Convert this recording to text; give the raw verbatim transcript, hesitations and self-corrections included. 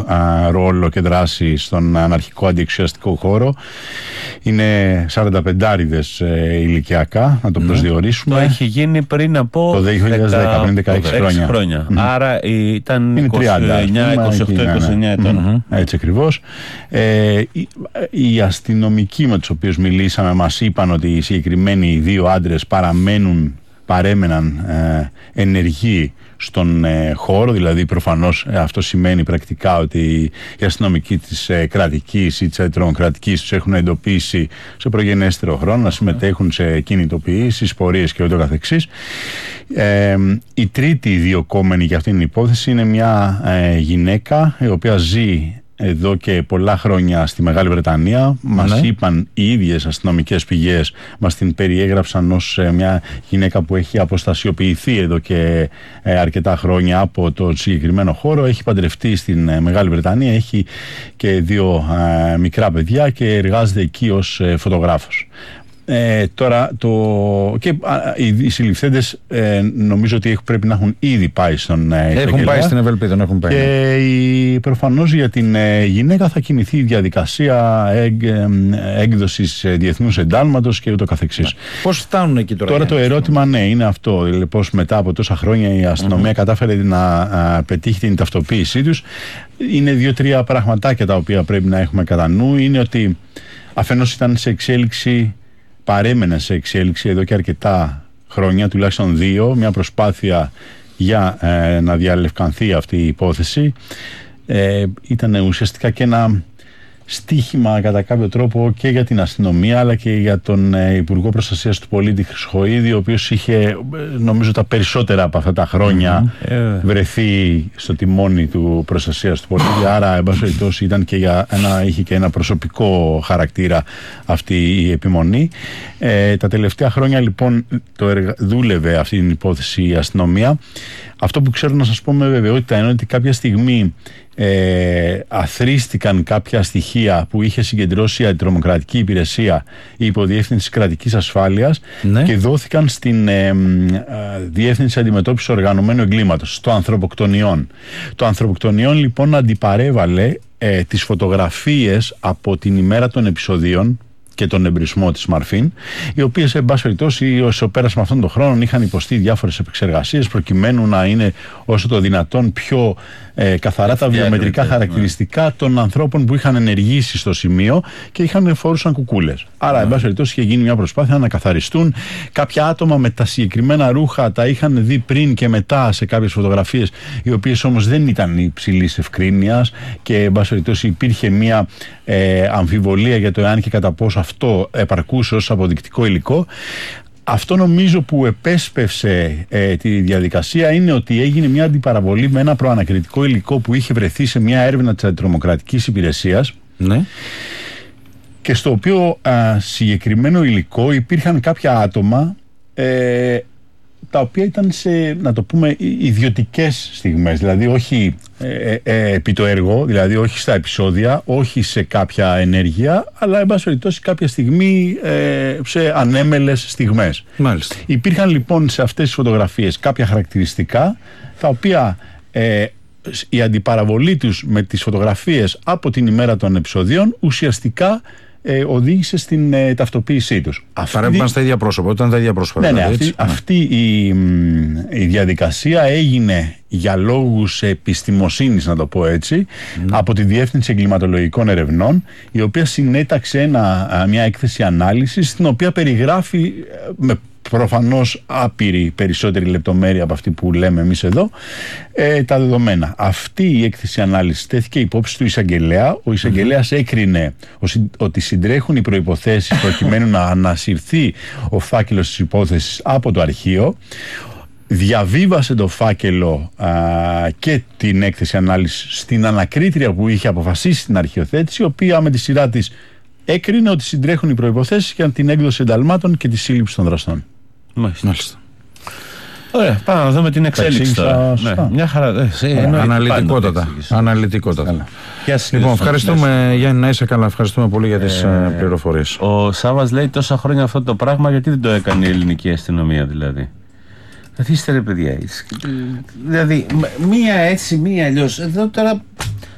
α, ρόλο και δράση στον αναρχικό αντιεξουσιαστικό χώρο. Είναι σαρανταπεντάριδες ε, ηλικιακά, να το προσδιορίσουμε. Το έχει γίνει πριν από το δύο χιλιάδες δέκα, πριν δεκαέξι χρόνια. χρόνια. Mm-hmm. Άρα ήταν είκοσι εννιά, είκοσι οκτώ, είκοσι εννιά ετών. Mm-hmm. Έτσι ακριβώς. Ε, οι, οι αστυνομικοί με τους οποίους μιλήσαμε μας είπαν ότι οι συγκεκριμένοι οι δύο άντρες παραμένουν, παρέμεναν ε, ενεργοί στον ε, χώρο, δηλαδή προφανώς ε, αυτό σημαίνει πρακτικά ότι οι αστυνομικοί της ε, κρατικής ή της αντιτρομοκρατικής τους έχουν εντοπίσει σε προγενέστερο χρόνο να συμμετέχουν σε κινητοποιήσεις, πορείες και ούτω καθεξής. Ε, η τρίτη διωκόμενη για αυτήν την υπόθεση είναι μια ε, γυναίκα η οποία ζει εδώ και πολλά χρόνια στη Μεγάλη Βρετανία. Μας ναι. είπαν οι ίδιες αστυνομικές πηγές, μας την περιέγραψαν ως ε, μια γυναίκα που έχει αποστασιοποιηθεί εδώ και ε, αρκετά χρόνια από το συγκεκριμένο χώρο. Έχει παντρευτεί στην ε, Μεγάλη Βρετανία, έχει και δύο ε, μικρά παιδιά και εργάζεται εκεί ως ε, φωτογράφος. Ε, τώρα το, και α, οι συλληφθέντες ε, νομίζω ότι έχουν, πρέπει να έχουν ήδη πάει στον ε, έχουν πάει στην Ευελπίδων, έχουν πάει. Και η, προφανώς για την ε, γυναίκα θα κινηθεί η διαδικασία εγ, ε, έκδοσης ε, διεθνούς εντάλματος και ούτω καθεξής. Πώς φτάνουν εκεί τώρα? Τώρα το ερώτημα ναι είναι αυτό, δηλαδή πώς μετά από τόσα χρόνια η αστυνομία mm-hmm. κατάφερε να α, πετύχει την ταυτοποίησή τους. Είναι δύο-τρία πραγματάκια τα οποία πρέπει να έχουμε κατά νου. Είναι ότι αφενός ήταν σε εξέλιξη, παρέμενε σε εξέλιξη εδώ και αρκετά χρόνια, τουλάχιστον δύο, μια προσπάθεια για ε, να διαλευκανθεί αυτή η υπόθεση. Ε, ήταν ουσιαστικά και ένα στίχημα κατά κάποιο τρόπο και για την αστυνομία αλλά και για τον ε, Υπουργό Προστασίας του Πολίτη Χρυσοχοΐδη, ο οποίος είχε νομίζω τα περισσότερα από αυτά τα χρόνια mm-hmm. βρεθεί στο τιμόνι του Προστασίας του Πολίτη, άρα εν πάση περιπτώσει ήταν και για ένα, είχε και ένα προσωπικό χαρακτήρα αυτή η επιμονή. Ε, τα τελευταία χρόνια λοιπόν το εργα... δούλευε αυτή την υπόθεση η αστυνομία. Αυτό που ξέρω να σας πω με βεβαιότητα είναι ότι κάποια στιγμή ε, αθρίστηκαν κάποια στοιχεία που είχε συγκεντρώσει η αντιτρομοκρατική υπηρεσία, η υποδιεύθυνση κρατικής ασφάλειας ναι. και δόθηκαν στην ε, ε, διεύθυνση αντιμετώπισης οργανωμένου εγκλήματος, στο ανθρωποκτονιών. Το ανθρωποκτονιών λοιπόν αντιπαρέβαλε ε, τις φωτογραφίες από την ημέρα των επεισοδίων και τον εμπρισμό της Μαρφίν, οι οποίες εν πάση περιπτώσει στο πέρασμα αυτών των χρόνων είχαν υποστεί διάφορες επεξεργασίες προκειμένου να είναι όσο το δυνατόν πιο ε, καθαρά τα βιομετρικά χαρακτηριστικά ναι. των ανθρώπων που είχαν ενεργήσει στο σημείο και είχαν φορούσαν κουκούλες. Άρα, ναι. εν πάση περιπτώσει, είχε γίνει μια προσπάθεια να καθαριστούν. Κάποια άτομα με τα συγκεκριμένα ρούχα τα είχαν δει πριν και μετά σε κάποιες φωτογραφίες, οι οποίες όμως δεν ήταν υψηλής ευκρίνειας και εν πάση περιπτώσει υπήρχε μια ε, αμφιβολία για το εάν και κατά πόσο αυτό επαρκούσε ως αποδεικτικό υλικό. Αυτό νομίζω που επέσπευσε ε, τη διαδικασία είναι ότι έγινε μια αντιπαραβολή με ένα προανακριτικό υλικό που είχε βρεθεί σε μια έρευνα της αντιτρομοκρατικής υπηρεσίας ναι. και στο οποίο α, συγκεκριμένο υλικό υπήρχαν κάποια άτομα ε, τα οποία ήταν σε, να το πούμε, ιδιωτικές στιγμές, δηλαδή όχι ε, ε, επί το έργο, δηλαδή όχι στα επεισόδια, όχι σε κάποια ενέργεια, αλλά εν πάση περιπτώσει κάποια στιγμή ε, σε ανέμελες στιγμές. Μάλιστα. Υπήρχαν λοιπόν σε αυτές τις φωτογραφίες κάποια χαρακτηριστικά τα οποία ε, η αντιπαραβολή τους με τις φωτογραφίες από την ημέρα των επεισοδίων ουσιαστικά Ε, οδήγησε στην ε, ταυτοποίησή τους. Παρέμβαν στα ίδια πρόσωπα, ήταν τα ίδια πρόσωπα. Ναι, ναι, δηλαδή, αυτή, αυτή η, η διαδικασία έγινε για λόγους επιστημοσύνης, να το πω έτσι, mm. από τη Διεύθυνση Εγκληματολογικών Ερευνών, η οποία συνέταξε ένα, μια έκθεση ανάλυσης, στην οποία περιγράφει με προφανώς άπειρη περισσότερη λεπτομέρεια από αυτή που λέμε εμείς εδώ ε, τα δεδομένα. Αυτή η έκθεση ανάλυση τέθηκε υπόψη του εισαγγελέα. Ο εισαγγελέας mm-hmm. έκρινε ότι συντρέχουν οι προϋποθέσεις προκειμένου να ανασυρθεί ο φάκελος της υπόθεσης από το αρχείο. Διαβίβασε το φάκελο α, και την έκθεση ανάλυση στην ανακρίτρια που είχε αποφασίσει την αρχιοθέτηση, η οποία με τη σειρά της έκρινε ότι συντρέχουν οι προϋποθέσεις για την έκδοση ενταλμάτων και τη σύλληψη των δραστών. Μάλιστα. Μάλιστα. Ωραία, πάμε να δούμε την εξέλιξη τώρα. Ναι, μια χαρά. Ε, αναλυτικότατα. Αναλυτικότατα. Λοιπόν, ευχαριστούμε Γιάννη, να είσαι καλά. Ευχαριστούμε πολύ για τις ε, πληροφορίες. Ο Σάββας λέει τόσα χρόνια αυτό το πράγμα, γιατί δεν το έκανε η ελληνική αστυνομία δηλαδή? Καθίστε ρε παιδιά. Δηλαδή, μία έτσι, μία αλλιώς. Εδώ τώρα